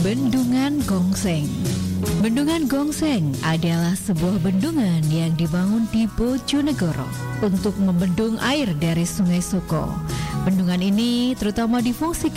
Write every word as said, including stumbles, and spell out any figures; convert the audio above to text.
Bendungan Gongseng. Bendungan Gongseng adalah sebuah bendungan yang dibangun di Bojonegoro untuk membendung air dari Sungai Suko. Bendungan ini terutama difungsikan